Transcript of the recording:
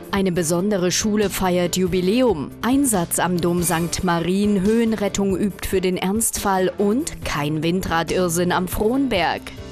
Eine besondere Schule feiert Jubiläum. Einsatz am Dom St. Marien, Höhenrettung übt für den Ernstfall und kein Windradirrsinn am Frohnberg.